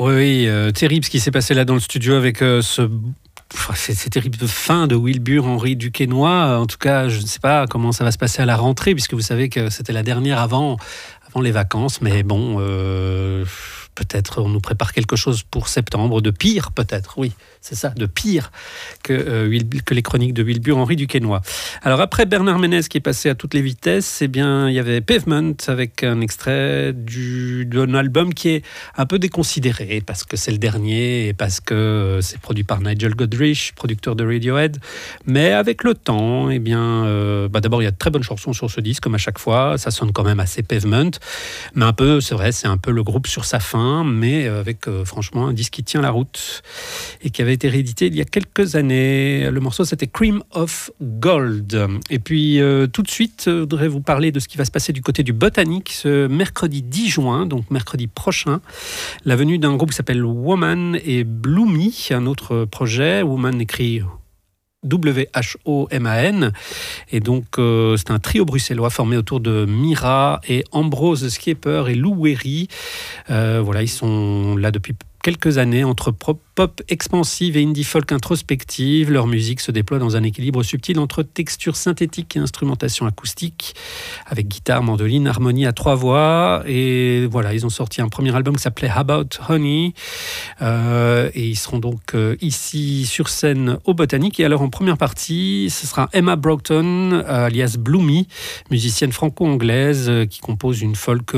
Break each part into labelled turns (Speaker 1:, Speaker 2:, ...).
Speaker 1: Oui, terrible ce qui s'est passé là dans le studio avec c'est terrible de fin de Wilbur Henry Duquesnoy. En tout cas, je ne sais pas comment ça va se passer à la rentrée, puisque vous savez que c'était la dernière avant les vacances. Mais bon, peut-être on nous prépare quelque chose pour septembre, de pire peut-être, oui, c'est ça, de pire que les chroniques de Wilbur Henry Duquesnoy. Alors après Bernard Ménez qui est passé à toutes les vitesses, eh bien, il y avait Pavement avec un extrait d'un album qui est un peu déconsidéré parce que c'est le dernier et parce que c'est produit par Nigel Godrich, producteur de Radiohead. Mais avec le temps, eh bien, d'abord il y a de très bonnes chansons sur ce disque comme à chaque fois, ça sonne quand même assez Pavement, mais un peu, c'est vrai, c'est un peu le groupe sur sa fin, mais avec franchement un disque qui tient la route et qui avait été réédité il y a quelques années. Le morceau c'était Cream of Gold. Et puis tout de suite, je voudrais vous parler de ce qui va se passer du côté du Botanique ce mercredi 10 juin, donc mercredi prochain. La venue d'un groupe qui s'appelle Woman et Bloomy, un autre projet. Woman écrit W-H-O-M-A-N. Et donc, c'est un trio bruxellois formé autour de Mira et Ambrose Skipper et Lou Wery. Voilà, ils sont là depuis quelques années entre pop expansive et indie folk introspective. Leur musique se déploie dans un équilibre subtil entre texture synthétique et instrumentation acoustique, avec guitare, mandoline, harmonie à 3 voix. Et voilà, ils ont sorti un premier album qui s'appelait How About Honey. Et ils seront donc ici sur scène au Botanique. Et alors en première partie, ce sera Emma Broughton, alias Bloomy, musicienne franco-anglaise qui compose une folk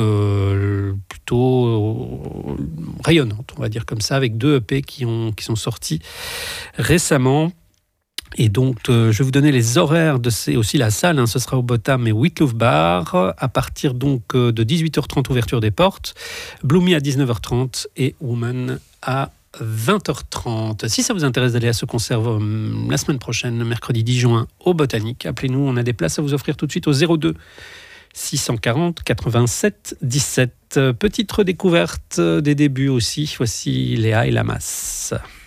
Speaker 1: plutôt rayonnante, on va dire comme ça, avec 2 EP qui sont sortis récemment. Et donc, je vais vous donner les horaires c'est aussi la salle, hein, ce sera au Botam et Witloof Bar, à partir donc de 18h30, ouverture des portes, Bloomy à 19h30 et Woman à 20h30. Si ça vous intéresse d'aller à ce concert la semaine prochaine, mercredi 10 juin, au Botanique, appelez-nous, on a des places à vous offrir tout de suite au 02 640 87 17. Petite redécouverte des débuts aussi, voici Léa et Lamas.